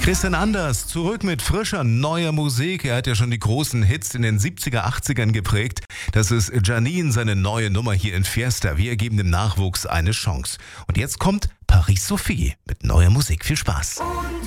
Christian Anders, zurück mit frischer, neuer Musik. Er hat ja schon die großen Hits in den 70er, 80ern geprägt. Das ist Janine, seine neue Nummer hier in Fiesta. Wir geben dem Nachwuchs eine Chance. Und jetzt kommt Paris Sophie mit neuer Musik. Viel Spaß.